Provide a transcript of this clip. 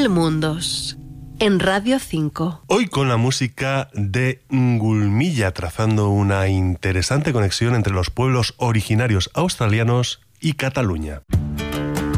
mundos, en Radio 5. Hoy con la música de Ngulmilla, trazando una interesante conexión entre los pueblos originarios australianos y Cataluña.